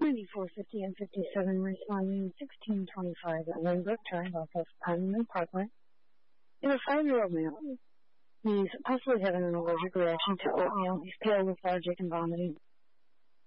9450 and 57 responding 1625 at Lynbrook Drive off of Pineland Parkway. You have a 5-year-old male. He's possibly having an allergic reaction to oatmeal. He's pale, lethargic, and vomiting.